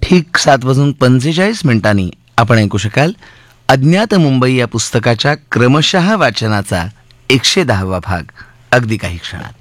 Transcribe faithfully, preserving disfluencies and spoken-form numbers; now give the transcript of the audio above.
ठीक सात वाजून पंचेचाळीस मिनिटांनी आपण ऐकू शकाल अज्ञात मुंबई या पुस्तकाच्या क्रमशः वाचनाचा एकशे दहावा भाग अगदी काही क्षणात.